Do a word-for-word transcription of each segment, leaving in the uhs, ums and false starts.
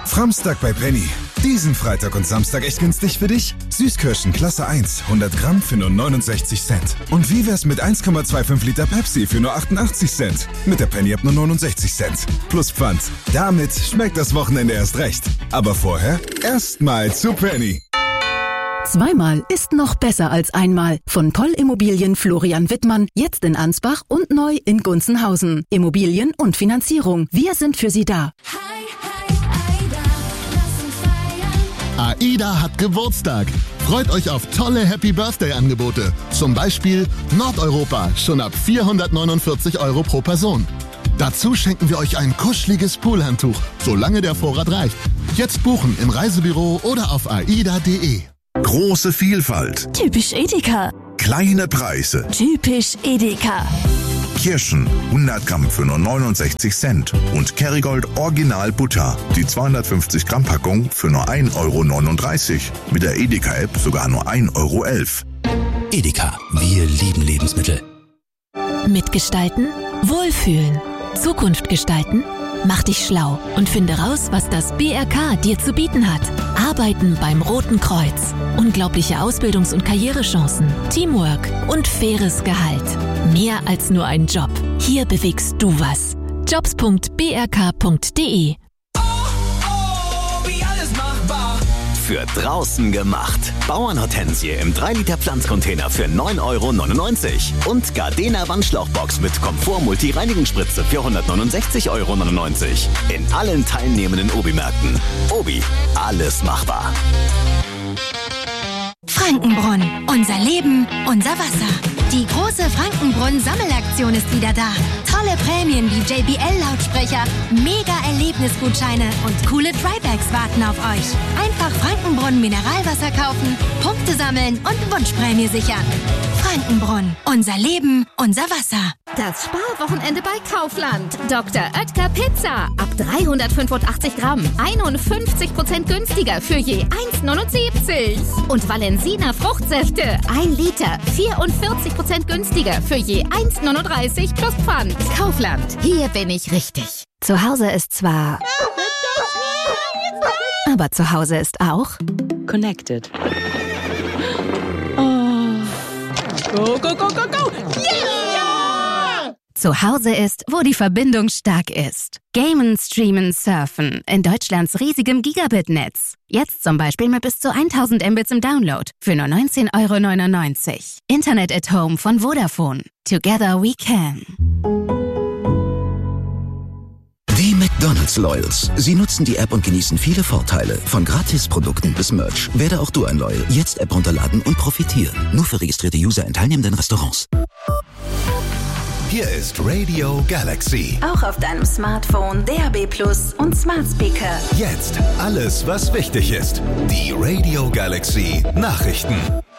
Framstag bei Penny. Diesen Freitag und Samstag echt günstig für dich? Süßkirschen Klasse eins, hundert Gramm für nur neunundsechzig Cent. Und wie wär's mit eins Komma fünfundzwanzig Liter Pepsi für nur achtundachtzig Cent? Mit der Penny-App nur neunundsechzig Cent. Plus Pfand. Damit schmeckt das Wochenende erst recht. Aber vorher erstmal zu Penny. Zweimal ist noch besser als einmal. Von Poll Immobilien Florian Wittmann, jetzt in Ansbach und neu in Gunzenhausen. Immobilien und Finanzierung. Wir sind für Sie da. AIDA hat Geburtstag. Freut euch auf tolle Happy-Birthday-Angebote. Zum Beispiel Nordeuropa, schon ab vierhundertneunundvierzig Euro pro Person. Dazu schenken wir euch ein kuscheliges Poolhandtuch, solange der Vorrat reicht. Jetzt buchen im Reisebüro oder auf aida punkt de. Große Vielfalt. Typisch Edeka. Kleine Preise. Typisch Edeka. Kirschen hundert Gramm für nur neunundsechzig Cent und Kerrygold Original Butter, die zweihundertfünfzig Gramm Packung für nur ein Euro neununddreißig. Mit der Edeka-App sogar nur ein Euro elf. Edeka, wir lieben Lebensmittel. Mitgestalten, wohlfühlen, Zukunft gestalten, mach dich schlau und finde raus, was das B R K dir zu bieten hat. Arbeiten beim Roten Kreuz. Unglaubliche Ausbildungs- und Karrierechancen, Teamwork und faires Gehalt. Mehr als nur ein Job. Hier bewegst du was. jobs punkt b r k punkt de. Oh, oh, wie alles machbar. Für draußen gemacht. Bauernhortensie im drei Liter Pflanzcontainer für neun Euro neunundneunzig. Und Gardena Wandschlauchbox mit Komfort-Multi-Reinigungsspritze für hundertneunundsechzig Euro neunundneunzig. In allen teilnehmenden Obi-Märkten. Obi, alles machbar. Frankenbrunn. Unser Leben, unser Wasser. Die große Frankenbrunn-Sammelaktion ist wieder da. Tolle Prämien wie J B L-Lautsprecher, Mega-Erlebnisgutscheine und coole Trybags warten auf euch. Einfach Frankenbrunn Mineralwasser kaufen, Punkte sammeln und Wunschprämie sichern. Frankenbrunn. Unser Leben, unser Wasser. Das Sparwochenende bei Kaufland. Doktor Oetker Pizza. Ab dreihundertfünfundachtzig Gramm. einundfünfzig Prozent günstiger für je eins neunundsiebzig. Und Valensina Fruchtsäfte. ein Liter. vierundvierzig Prozent günstiger für je eins neununddreißig plus Pfand. Kaufland. Hier bin ich richtig. Zu Hause ist zwar... Aber zu Hause ist auch... Connected. Go, go, go, go, go! Yeah! Zu Hause ist, wo die Verbindung stark ist. Gamen, streamen, surfen. In Deutschlands riesigem Gigabit-Netz. Jetzt zum Beispiel mit bis zu tausend Mbits im Download. Für nur neunzehn Euro neunundneunzig. Internet at Home von Vodafone. Together we can. Die McDonald's Loyals. Sie nutzen die App und genießen viele Vorteile. Von Gratisprodukten bis Merch. Werde auch du ein Loyal. Jetzt App runterladen und profitieren. Nur für registrierte User in teilnehmenden Restaurants. Hier ist Radio Galaxy. Auch auf deinem Smartphone, D A B Plus und Smart Speaker. Jetzt alles, was wichtig ist. Die Radio Galaxy Nachrichten.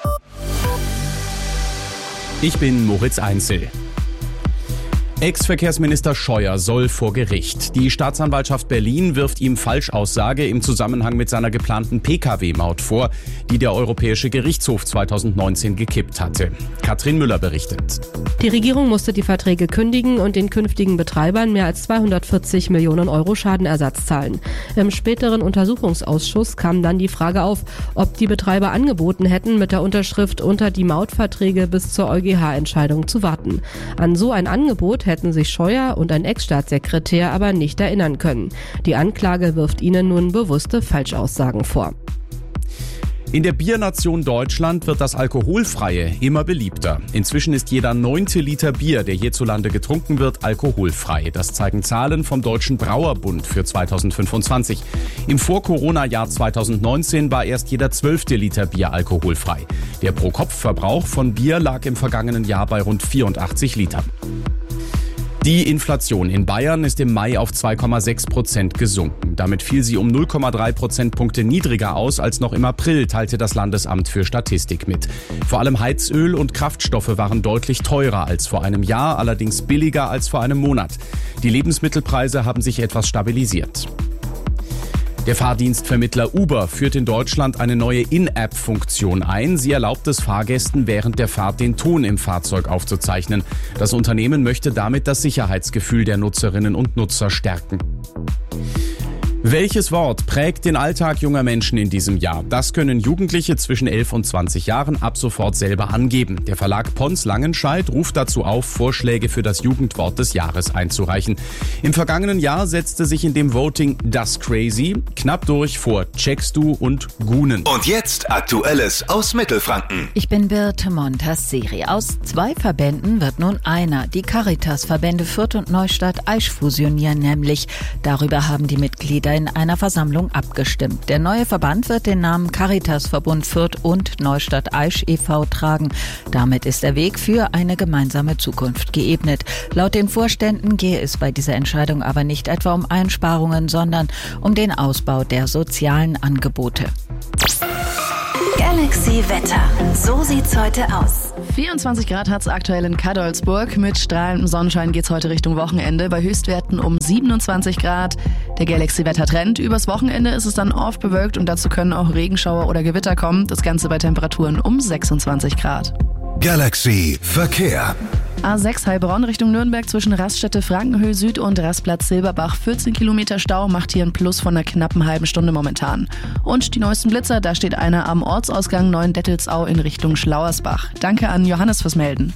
Ich bin Moritz Einzel. Ex-Verkehrsminister Scheuer soll vor Gericht. Die Staatsanwaltschaft Berlin wirft ihm Falschaussage im Zusammenhang mit seiner geplanten P K W-Maut vor, die der Europäische Gerichtshof zweitausendneunzehn gekippt hatte. Katrin Müller berichtet. Die Regierung musste die Verträge kündigen und den künftigen Betreibern mehr als zweihundertvierzig Millionen Euro Schadenersatz zahlen. Im späteren Untersuchungsausschuss kam dann die Frage auf, ob die Betreiber angeboten hätten, mit der Unterschrift unter die Mautverträge bis zur EuGH-Entscheidung zu warten. An so ein Angebot hätten sich Scheuer und ein Ex-Staatssekretär aber nicht erinnern können. Die Anklage wirft ihnen nun bewusste Falschaussagen vor. In der Biernation Deutschland wird das Alkoholfreie immer beliebter. Inzwischen ist jeder neunte Liter Bier, der hierzulande getrunken wird, alkoholfrei. Das zeigen Zahlen vom Deutschen Brauerbund für zweitausendfünfundzwanzig. Im Vor-Corona-Jahr zweitausendneunzehn war erst jeder zwölfte Liter Bier alkoholfrei. Der Pro-Kopf-Verbrauch von Bier lag im vergangenen Jahr bei rund vierundachtzig Litern. Die Inflation in Bayern ist im Mai auf zwei Komma sechs Prozent gesunken. Damit fiel sie um null Komma drei Prozentpunkte niedriger aus als noch im April, teilte das Landesamt für Statistik mit. Vor allem Heizöl und Kraftstoffe waren deutlich teurer als vor einem Jahr, allerdings billiger als vor einem Monat. Die Lebensmittelpreise haben sich etwas stabilisiert. Der Fahrdienstvermittler Uber führt in Deutschland eine neue In-App-Funktion ein. Sie erlaubt es Fahrgästen, während der Fahrt den Ton im Fahrzeug aufzuzeichnen. Das Unternehmen möchte damit das Sicherheitsgefühl der Nutzerinnen und Nutzer stärken. Welches Wort prägt den Alltag junger Menschen in diesem Jahr? Das können Jugendliche zwischen elf und zwanzig Jahren ab sofort selber angeben. Der Verlag Pons Langenscheidt ruft dazu auf, Vorschläge für das Jugendwort des Jahres einzureichen. Im vergangenen Jahr setzte sich in dem Voting das Crazy knapp durch vor Checkst du und Gunen. Und jetzt Aktuelles aus Mittelfranken. Ich bin Birte Montasseri. Aus zwei Verbänden wird nun einer. Die Caritas-Verbände Fürth und Neustadt Aisch fusionieren nämlich. Darüber haben die Mitglieder in einer Versammlung abgestimmt. Der neue Verband wird den Namen Caritas-Verbund Fürth und Neustadt Aisch e V tragen. Damit ist der Weg für eine gemeinsame Zukunft geebnet. Laut den Vorständen gehe es bei dieser Entscheidung aber nicht etwa um Einsparungen, sondern um den Ausbau der sozialen Angebote. Galaxy Wetter. So sieht's heute aus. vierundzwanzig Grad hat's aktuell in Kadolsburg. Mit strahlendem Sonnenschein geht's heute Richtung Wochenende. Bei Höchstwerten um siebenundzwanzig Grad. Der Galaxy Wetter Trend. Übers Wochenende ist es dann oft bewölkt und dazu können auch Regenschauer oder Gewitter kommen. Das Ganze bei Temperaturen um sechsundzwanzig Grad. Galaxy Verkehr. A sechs Heilbronn Richtung Nürnberg zwischen Raststätte Frankenhöhe Süd und Rastplatz Silberbach. vierzehn Kilometer Stau, macht hier ein Plus von einer knappen halben Stunde momentan. Und die neuesten Blitzer, da steht einer am Ortsausgang Neuendettelsau in Richtung Schlauersbach. Danke an Johannes fürs Melden.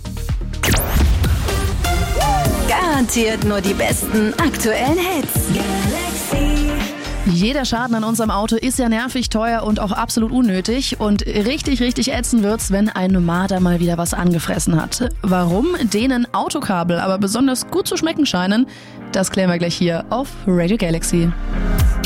Garantiert nur die besten aktuellen Hits. Galaxy. Jeder Schaden an unserem Auto ist ja nervig, teuer und auch absolut unnötig. Und richtig, richtig ätzend wird's, wenn ein Marder mal wieder was angefressen hat. Warum denen Autokabel aber besonders gut zu schmecken scheinen, das klären wir gleich hier auf Radio Galaxy.